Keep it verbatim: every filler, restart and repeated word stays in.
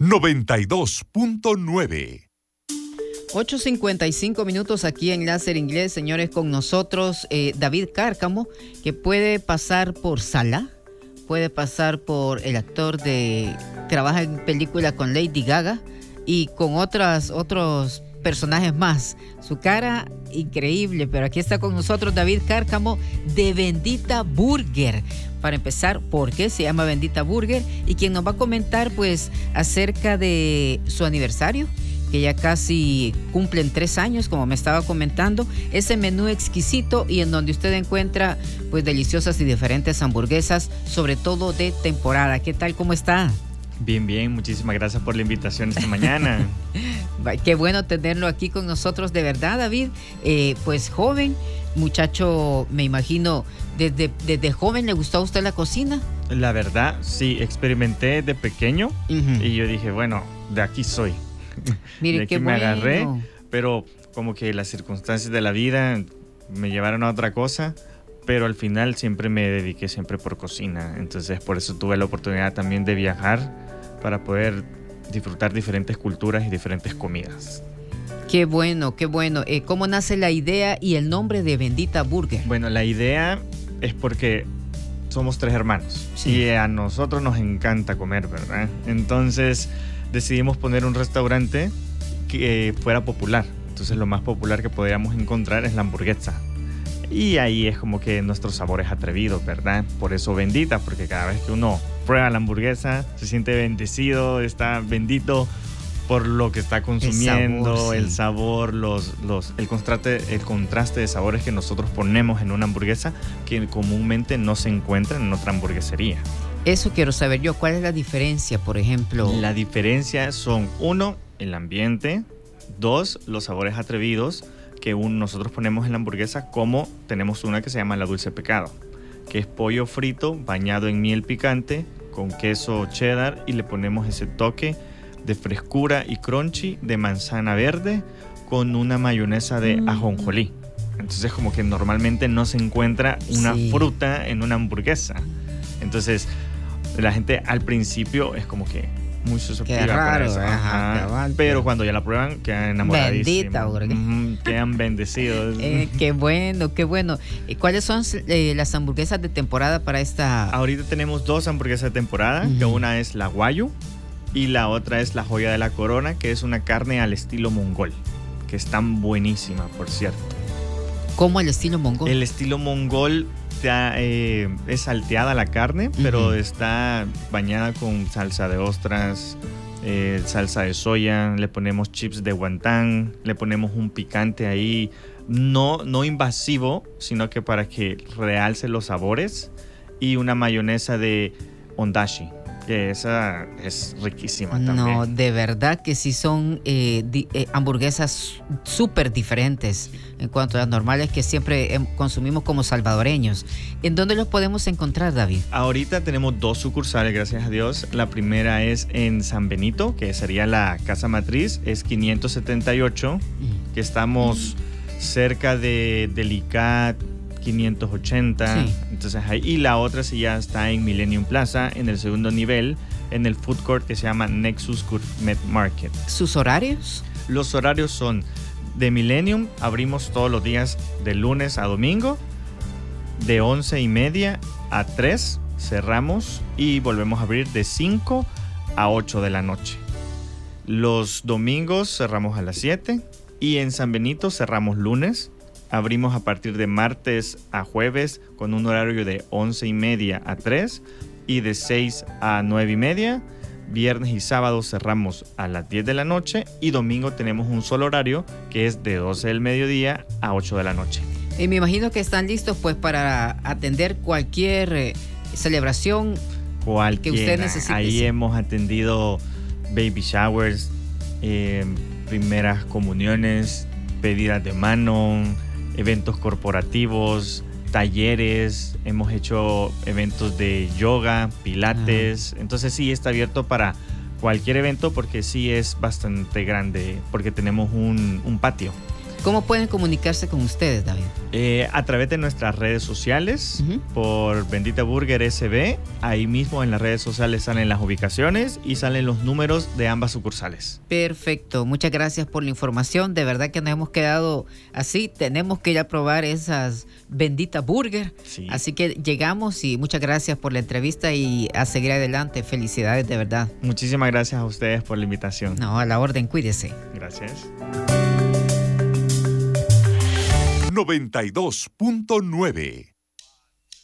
noventa y dos punto nueve. ocho cincuenta y cinco minutos aquí en Láser Inglés, señores, con nosotros eh, David Cárcamo, que puede pasar por Sala, puede pasar por el actor de, trabaja en película con Lady Gaga y con otras, otros personajes más. Su cara increíble, pero aquí está con nosotros David Cárcamo de Bendita Burger. Para empezar, ¿por qué se llama Bendita Burger? Y quien nos va a comentar pues acerca de su aniversario, que ya casi cumplen tres años, como me estaba comentando, ese menú exquisito y en donde usted encuentra pues deliciosas y diferentes hamburguesas, sobre todo de temporada. ¿Qué tal? ¿Cómo está? Bien, bien, muchísimas gracias por la invitación esta mañana. Qué bueno tenerlo aquí con nosotros, de verdad, David. Eh, pues joven, muchacho, me imagino, desde, desde joven le gustó a usted la cocina. La verdad, sí, experimenté de pequeño uh-huh. y yo dije, bueno, de aquí soy. Mire, de aquí qué me bueno. agarré, pero como que las circunstancias de la vida me llevaron a otra cosa, pero al final siempre me dediqué siempre por cocina. Entonces por eso tuve la oportunidad también de viajar para poder disfrutar diferentes culturas y diferentes comidas. Qué bueno, qué bueno. Eh, ¿Cómo nace la idea y el nombre de Bendita Burger? Bueno, la idea es porque somos tres hermanos sí. y a nosotros nos encanta comer, ¿verdad? Entonces decidimos poner un restaurante que fuera popular. Entonces lo más popular que podíamos encontrar es la hamburguesa. Y ahí es como que nuestro sabor es atrevido, ¿verdad? Por eso Bendita, porque cada vez que uno prueba la hamburguesa se siente bendecido, está bendito por lo que está consumiendo, el sabor, sí. el sabor los, los, el, contraste, el contraste de sabores que nosotros ponemos en una hamburguesa que comúnmente no se encuentra en otra hamburguesería. Eso quiero saber yo. ¿Cuál es la diferencia, por ejemplo? La diferencia son, uno, el ambiente. Dos, los sabores atrevidos que un, nosotros ponemos en la hamburguesa, como tenemos una que se llama la Dulce Pecado, que es pollo frito bañado en miel picante con queso cheddar y le ponemos ese toque de frescura y crunchy de manzana verde con una mayonesa de mm. ajonjolí. Entonces como que normalmente no se encuentra una sí. fruta en una hamburguesa. Entonces la gente al principio es como que muy susceptible. Qué raro, eso. Ajá, ajá. Pero cuando ya la prueban quedan enamoradísimos. Bendita, porque... mm, quedan bendecidos. Eh, qué bueno, qué bueno. ¿Cuáles son eh, las hamburguesas de temporada para esta? Ahorita tenemos dos hamburguesas de temporada, uh-huh. que una es la Guayu y la otra es la Joya de la Corona, que es una carne al estilo mongol, que es tan buenísima, por cierto. ¿Cómo el estilo mongol? El estilo mongol está, eh, es salteada la carne, uh-huh. pero está bañada con salsa de ostras, eh, salsa de soya, le ponemos chips de guantán, le ponemos un picante ahí, no, no invasivo, sino que para que realce los sabores, y una mayonesa de ondashi, que esa es riquísima también. No, de verdad que sí son eh, di, eh, hamburguesas súper diferentes en cuanto a las normales que siempre eh, consumimos como salvadoreños. ¿En dónde los podemos encontrar, David? Ahorita tenemos dos sucursales, gracias a Dios. La primera es en San Benito, que sería la casa matriz, es quinientos setenta y ocho, mm. que estamos mm. cerca de Delicat quinientos ochenta, sí. Entonces ahí, y la otra sí ya está en Millennium Plaza, en el segundo nivel, en el food court que se llama Nexus Gourmet Market. ¿Sus horarios? Los horarios son de Millennium, abrimos todos los días de lunes a domingo, de once y media a tres, cerramos y volvemos a abrir de cinco a ocho de la noche. Los domingos cerramos a las siete y en San Benito cerramos lunes. Abrimos a partir de martes a jueves con un horario de once y media a tres y de seis a nueve y media. Viernes y sábado cerramos a las diez de la noche y domingo tenemos un solo horario que es de doce del mediodía a ocho de la noche. Y me imagino que están listos pues para atender cualquier eh, celebración Cualquiera. que usted necesite. Ahí hemos atendido baby showers, eh, primeras comuniones, pedidas de mano, eventos corporativos, talleres, hemos hecho eventos de yoga, pilates, ah. entonces sí está abierto para cualquier evento porque sí es bastante grande, porque tenemos un, un patio. ¿Cómo pueden comunicarse con ustedes, David? Eh, a través de nuestras redes sociales, uh-huh. por Bendita Burger S B. Ahí mismo en las redes sociales salen las ubicaciones y salen los números de ambas sucursales. Perfecto, muchas gracias por la información. De verdad que nos hemos quedado así. Tenemos que ir a probar esas Bendita Burger. Sí. Así que llegamos y muchas gracias por la entrevista y a seguir adelante. Felicidades, de verdad. Muchísimas gracias a ustedes por la invitación. No, a la orden, cuídese. Gracias. noventa y dos punto nueve